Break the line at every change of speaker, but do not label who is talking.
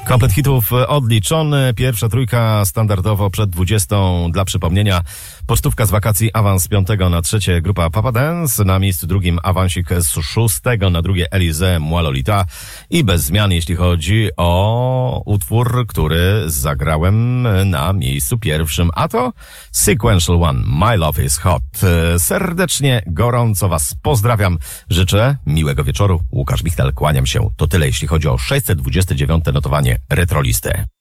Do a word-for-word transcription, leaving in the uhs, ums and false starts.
Komplet hitów odliczony. Pierwsza trójka standardowo przed dwudziestą. Dla przypomnienia, pocztówka z wakacji, awans z piątego na trzecie, grupa Papa Dance. Na miejscu drugim awansik z szóstego na drugie Elize Moi Lolita. I bez zmian, jeśli chodzi o utwór, który zagrałem na miejscu pierwszym. A to Sequential One, My Love is Hot. Serdecznie, gorąco was pozdrawiam. Życzę miłego wieczoru. Łukasz Michtal, kłaniam się. To tyle, jeśli chodzi o sześćset dwudzieste dziewiąte notowanie Retrolisty.